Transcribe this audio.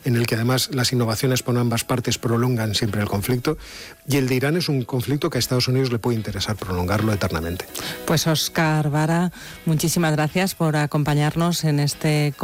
en el que además las innovaciones por ambas partes prolongan siempre el conflicto, y el de Irán es un conflicto que a Estados Unidos le puede interesar prolongarlo eternamente. Pues Óscar Vara, muchísimas gracias por acompañarnos en este